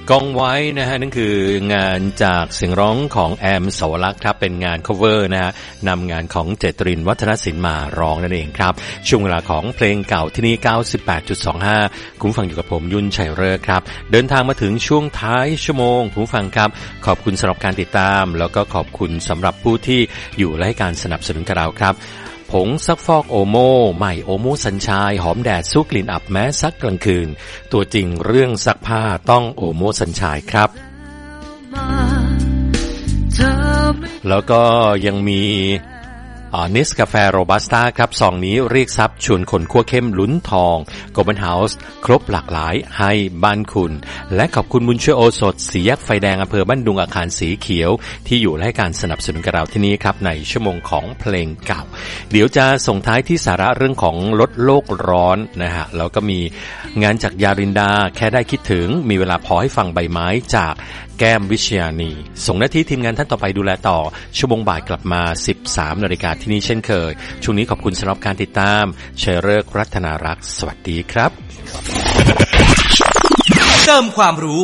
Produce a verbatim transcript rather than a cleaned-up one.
กองไว้นะฮะนั่นคืองานจากเสียงร้องของแอมสาวรักษ์ครับเป็นงาน cover นะฮะนำงานของเจตรินวัฒนศิลป์มาร้องนั่นเองครับช่วงเวลาของเพลงเก่าที่นี่ เก้าสิบแปดจุดสองห้า คุณฟังอยู่กับผมยุ่นชัยเริกครับเดินทางมาถึงช่วงท้ายชั่วโมงคุณฟังครับขอบคุณสำหรับการติดตามแล้วก็ขอบคุณสำหรับผู้ที่อยู่และให้การสนับสนุนกับเราครับผงซักฟอกโอโม่ใหม่โอโม่สัญชัยหอมแดดสู้กลิ่นอับแม้ซักกลางคืนตัวจริงเรื่องซักผ้าต้องโอโม่สัญชัยครับแล้วก็ยังมีนิสกาแฟโรบัสต้าครับซองนี้เรียกทรัพย์ชวนคนคั่วเข้มลุ้นทองโกลบอลเฮาส์ครบหลากหลายให้บ้านคุณและขอบคุณบุญช่วยโอสถสีแยกไฟแดงอำเภอบ้านดุงอาคารสีเขียวที่อยู่และให้การสนับสนุนกับเราที่นี่ครับในชั่วโมงของเพลงเก่าเดี๋ยวจะส่งท้ายที่สาระเรื่องของลดโลกร้อนนะฮะแล้วก็มีงานจากยารินดาแค่ได้คิดถึงมีเวลาพอให้ฟังใบไม้จากแก้มวิชญานีส่งหน้าที่ทีมงานท่านต่อไปดูแลต่อชั่วโมงบ่ายกลับมา สิบสามนาฬิกาที่นี่เช่นเคยช่วงนี้ขอบคุณสำหรับการติดตามชัยเริกรัตนารักษ์สวัสดีครับเติมความรู้